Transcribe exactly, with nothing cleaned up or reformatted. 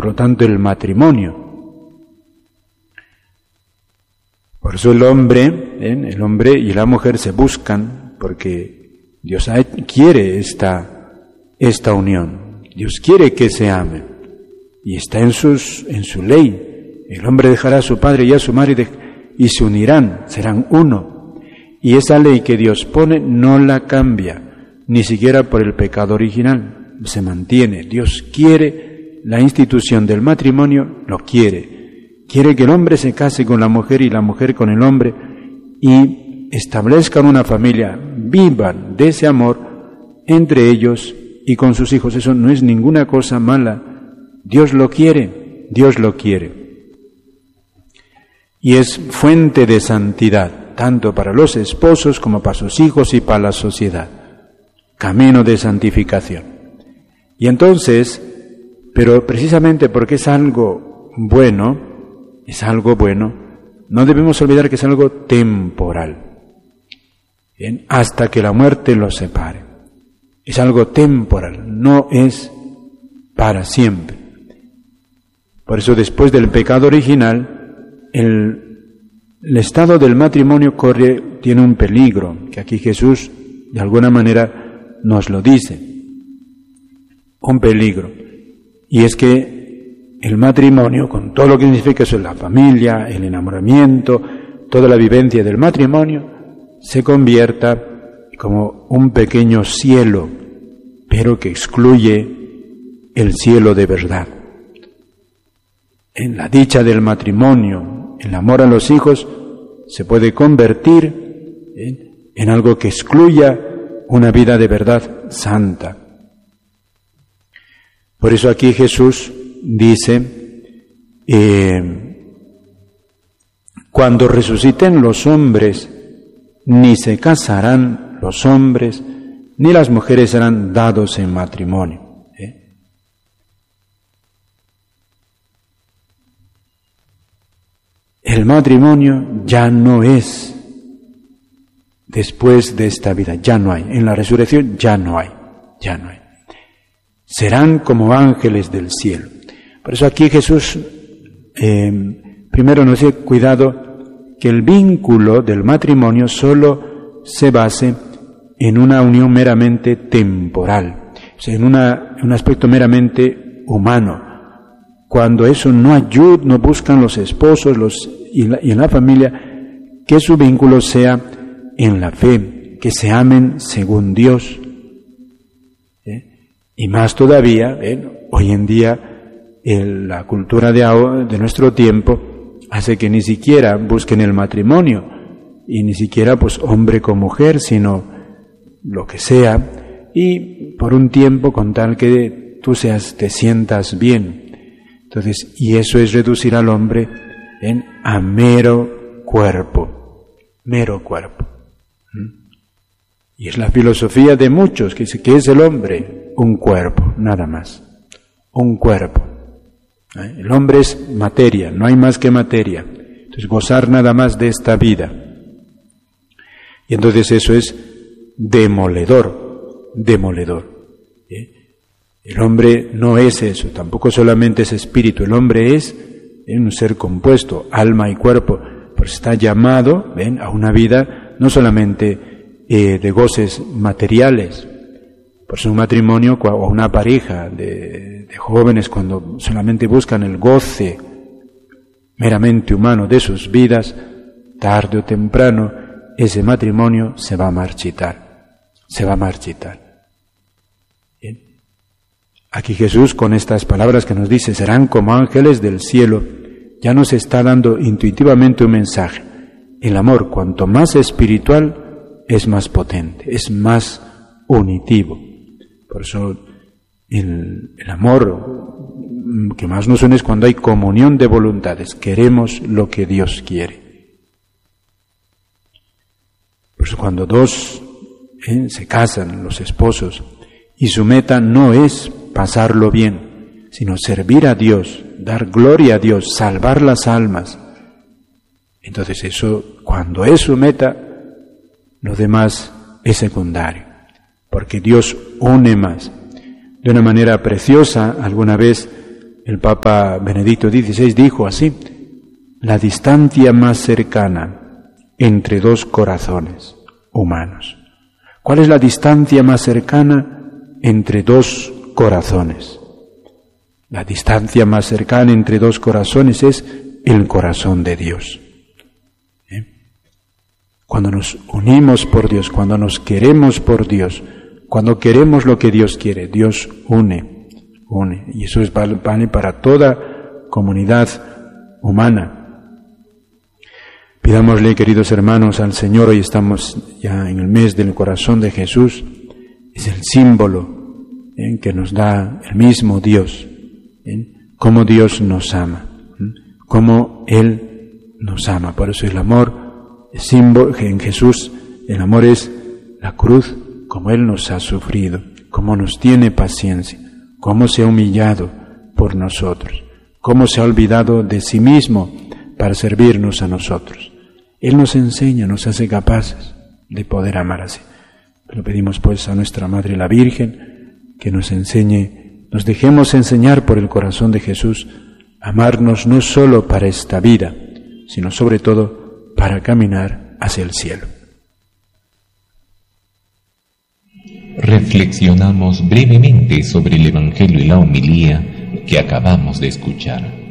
por lo tanto el matrimonio. Por eso el hombre, ¿eh? el hombre y la mujer se buscan, porque Dios quiere esta, esta unión. Dios quiere que se amen, y está en, sus, en su ley. El hombre dejará a su padre y a su madre y, de, y se unirán, serán uno. Y esa ley que Dios pone no la cambia, ni siquiera por el pecado original, se mantiene. Dios quiere la institución del matrimonio, lo quiere. Quiere que el hombre se case con la mujer y la mujer con el hombre y establezcan una familia, vivan de ese amor entre ellos y con sus hijos. Eso no es ninguna cosa mala. Dios lo quiere, Dios lo quiere. Y es fuente de santidad, tanto para los esposos como para sus hijos y para la sociedad. Camino de santificación. Y entonces, pero precisamente porque es algo bueno, es algo bueno, no debemos olvidar que es algo temporal, ¿bien? Hasta que la muerte los separe. Es algo temporal, no es para siempre. Por eso después del pecado original, el, el estado del matrimonio corre, tiene un peligro, que aquí Jesús de alguna manera nos lo dice. Un peligro. Y es que el matrimonio, con todo lo que significa eso, la familia, el enamoramiento, toda la vivencia del matrimonio, se convierta como un pequeño cielo, pero que excluye el cielo de verdad. En la dicha del matrimonio, el amor a los hijos, se puede convertir en, en algo que excluya una vida de verdad santa. Por eso aquí Jesús dice, eh, cuando resuciten los hombres, ni se casarán los hombres, ni las mujeres serán dados en matrimonio. ¿eh? El matrimonio ya no es después de esta vida, ya no hay. En la resurrección ya no hay, ya no hay. Serán como ángeles del cielo. Por eso aquí Jesús eh, primero nos dice, cuidado, que el vínculo del matrimonio solo se base en una unión meramente temporal, o sea, en una, un aspecto meramente humano. Cuando eso no ayuda, no buscan los esposos los, y, la, y en la familia, que su vínculo sea en la fe, que se amen según Dios. ¿Eh? Y más todavía, ¿eh? hoy en día, El, la cultura de, de nuestro tiempo hace que ni siquiera busquen el matrimonio y ni siquiera pues hombre con mujer, sino lo que sea, y por un tiempo con tal que tú seas, te sientas bien. Entonces, y eso es reducir al hombre en a mero cuerpo, mero cuerpo. ¿Mm? Y es la filosofía de muchos que dice que es el hombre, un cuerpo, nada más, un cuerpo. El hombre es materia, no hay más que materia. Entonces, gozar nada más de esta vida. Y entonces eso es demoledor, demoledor. ¿Eh? El hombre no es eso, tampoco solamente es espíritu. El hombre es un ser compuesto, alma y cuerpo. Pues está llamado, ¿ven?, a una vida no solamente eh, de goces materiales. Por eso un matrimonio o una pareja de, de jóvenes, cuando solamente buscan el goce meramente humano de sus vidas, tarde o temprano ese matrimonio se va a marchitar, se va a marchitar. Bien. Aquí Jesús, con estas palabras que nos dice, serán como ángeles del cielo, ya nos está dando intuitivamente un mensaje. El amor, cuanto más espiritual, es más potente, es más unitivo. Por eso el, el amor que más nos une es cuando hay comunión de voluntades, queremos lo que Dios quiere. Por eso cuando dos eh, se casan, los esposos, y su meta no es pasarlo bien, sino servir a Dios, dar gloria a Dios, salvar las almas. Entonces eso, cuando es su meta, lo demás es secundario. Porque Dios une más. De una manera preciosa, alguna vez el Papa Benedicto dieciséis dijo así: la distancia más cercana entre dos corazones humanos. ¿Cuál es la distancia más cercana entre dos corazones? La distancia más cercana entre dos corazones es el corazón de Dios. ¿Eh? Cuando nos unimos por Dios, cuando nos queremos por Dios, cuando queremos lo que Dios quiere, Dios une, une. Y eso es vale para toda comunidad humana. Pidámosle, queridos hermanos, al Señor, hoy estamos ya en el mes del corazón de Jesús, es el símbolo ¿eh? que nos da el mismo Dios, ¿eh? cómo Dios nos ama, ¿eh? cómo Él nos ama. Por eso el amor es símbolo, en Jesús el amor es la cruz, como Él nos ha sufrido, cómo nos tiene paciencia, cómo se ha humillado por nosotros, cómo se ha olvidado de sí mismo para servirnos a nosotros. Él nos enseña, nos hace capaces de poder amar así. Lo pedimos pues a nuestra Madre la Virgen, que nos enseñe, nos dejemos enseñar por el corazón de Jesús, a amarnos no solo para esta vida, sino sobre todo para caminar hacia el cielo. Reflexionamos brevemente sobre el Evangelio y la homilía que acabamos de escuchar.